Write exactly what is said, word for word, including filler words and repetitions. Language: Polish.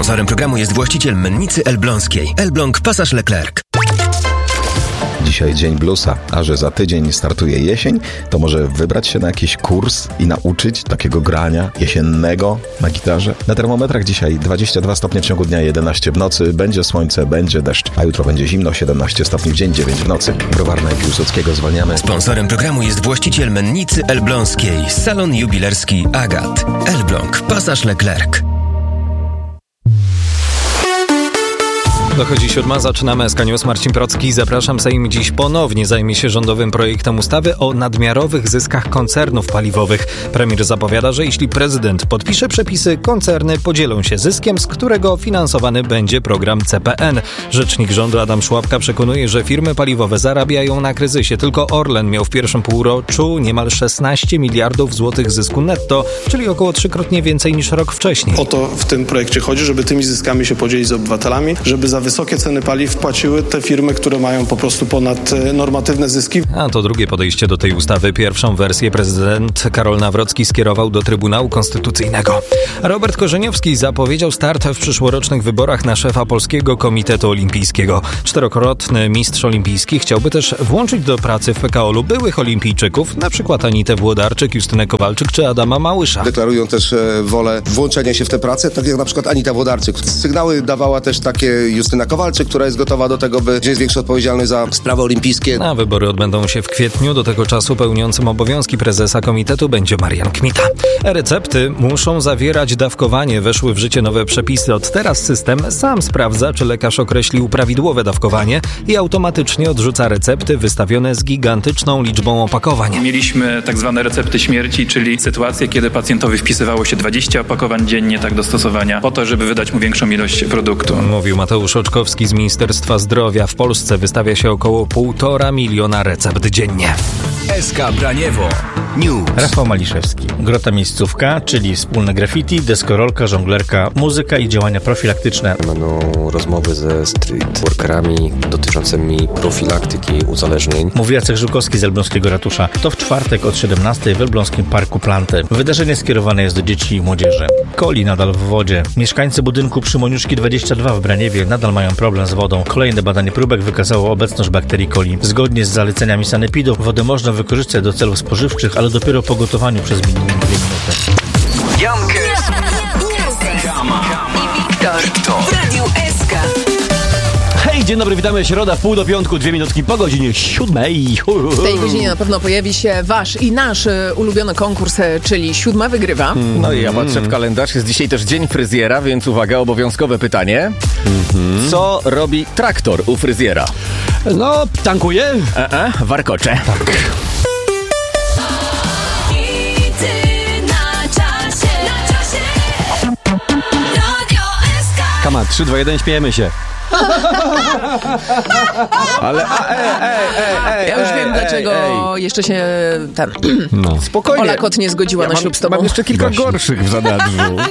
Sponsorem programu jest właściciel mennicy elbląskiej. Elbląg Pasaż Leclerc. Dzisiaj dzień bluesa, a że za tydzień startuje jesień, to może wybrać się na jakiś kurs i nauczyć takiego grania jesiennego na gitarze. Na termometrach dzisiaj dwadzieścia dwa stopnie w ciągu dnia, jedenaście w nocy, będzie słońce, będzie deszcz, a jutro będzie zimno, siedemnaście stopni w dzień, dziewięć w nocy. Browarna i Piłsudskiego zwalniamy. Sponsorem programu jest właściciel mennicy elbląskiej. Salon jubilerski Agat. Elbląg Pasaż Leclerc. Dochodzi siódma, zaczynamy S K News. Marcin Procki, zapraszam. Sejm dziś ponownie zajmie się rządowym projektem ustawy o nadmiarowych zyskach koncernów paliwowych. Premier zapowiada, że jeśli prezydent podpisze przepisy, koncerny podzielą się zyskiem, z którego finansowany będzie program C P N. Rzecznik rządu Adam Szłapka przekonuje, że firmy paliwowe zarabiają na kryzysie. Tylko Orlen miał w pierwszym półroczu niemal szesnaście miliardów złotych zysku netto, czyli około trzykrotnie więcej niż rok wcześniej. O to w tym projekcie chodzi, żeby tymi zyskami się podzielić z obywatelami, żeby za wysokie ceny paliw płaciły te firmy, które mają po prostu ponad normatywne zyski. A to drugie podejście do tej ustawy. Pierwszą wersję prezydent Karol Nawrocki skierował do Trybunału Konstytucyjnego. Robert Korzeniowski zapowiedział start w przyszłorocznych wyborach na szefa Polskiego Komitetu Olimpijskiego. Czterokrotny mistrz olimpijski chciałby też włączyć do pracy w P K O-lu byłych olimpijczyków, na przykład Anitę Włodarczyk, Justynę Kowalczyk czy Adama Małysza. Deklarują też wolę włączenia się w tę pracę, tak jak na przykład Anita Włodarczyk. Sygnały dawała też takie Justyna Kowalczyk, która jest gotowa do tego, by wziąć większą odpowiedzialność za sprawy olimpijskie. A wybory odbędą się w kwietniu. Do tego czasu pełniącym obowiązki prezesa komitetu będzie Marian Kmita. Recepty muszą zawierać dawkowanie. Weszły w życie nowe przepisy. Od teraz system sam sprawdza, czy lekarz określił prawidłowe dawkowanie i automatycznie odrzuca recepty wystawione z gigantyczną liczbą opakowań. Mieliśmy tak zwane recepty śmierci, czyli sytuacje, kiedy pacjentowi wpisywało się dwadzieścia opakowań dziennie tak do stosowania, po to, żeby wydać mu większą ilość produktu. Mówił Mateusz Oczkowski z Ministerstwa Zdrowia. W Polsce wystawia się około półtora miliona recept dziennie. S K Braniewo News. Rafał Maliszewski. Grota miejscówka, czyli wspólne graffiti, deskorolka, żonglerka, muzyka i działania profilaktyczne. Będą rozmowy ze street workerami dotyczącymi profilaktyki uzależnień. Mówi Jacek Żukowski z elbląskiego ratusza. To w czwartek od siedemnastej w elbląskim Parku Planty. Wydarzenie skierowane jest do dzieci i młodzieży. Coli nadal w wodzie. Mieszkańcy budynku przy Moniuszki dwadzieścia dwa w Braniewie nadal mają problem z wodą. Kolejne badanie próbek wykazało obecność bakterii coli. Zgodnie z zaleceniami sanepidu wodę można wykorzystać do celów spożywczych, ale dopiero po gotowaniu przez minimum dwie minuty. Jankę, Kama i Wiktor w Radiu S K. Hej, dzień dobry, witamy. Środa, w pół do piątku, dwie minutki po godzinie siódmej. W tej godzinie na pewno pojawi się wasz i nasz y, ulubiony konkurs, y, czyli siódma wygrywa. Mm. No i ja patrzę w kalendarz, jest dzisiaj też dzień fryzjera, więc uwaga, obowiązkowe pytanie. Mm-hmm. Co robi traktor u fryzjera? No, tankuje. E-e, warkocze. Tak. Kama, trzy, dwa, jeden, śmiejemy się. Ale a, ej, ej, ej, Ja już ej, wiem, ej, dlaczego ej. jeszcze się ten No. Spokojnie. Ola Kot nie zgodziła Ja na mam, ślub z tobą. mam jeszcze kilka gorszych w zanadrzu.